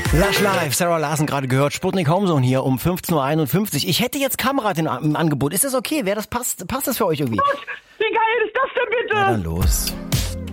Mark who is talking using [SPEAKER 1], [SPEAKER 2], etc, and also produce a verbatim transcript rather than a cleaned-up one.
[SPEAKER 1] Lush Live, Sarah Larsen gerade gehört, Sputnik Homezone hier um fünfzehn Uhr einundfünfzig. Ich hätte jetzt Kamerad im, im Angebot. Ist das okay? Wäre das passt, passt das für euch irgendwie?
[SPEAKER 2] Gott, wie geil ist das denn bitte?
[SPEAKER 1] Na dann los.